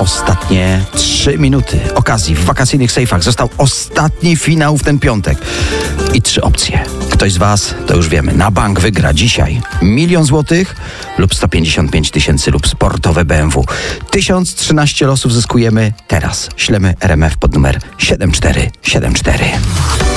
ostatnie 3 minuty okazji w wakacyjnych sejfach. Został ostatni finał w ten piątek. I 3 opcje. Ktoś z was, to już wiemy, na bank wygra dzisiaj 1 000 000 złotych lub 155 000 lub sportowe BMW. 1013 losów zyskujemy teraz. Ślemy RMF pod numer 7474.